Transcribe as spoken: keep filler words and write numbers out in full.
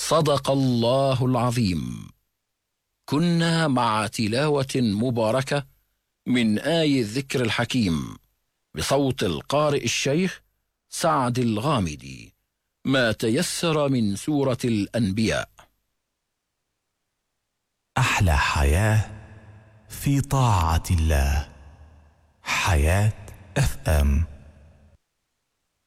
صدق الله العظيم. كنا مع تلاوة مباركة من آي الذكر الحكيم بصوت القارئ الشيخ سعد الغامدي، ما تيسر من سورة الأنبياء. أحلى حياة في طاعة الله. حياة اف ام.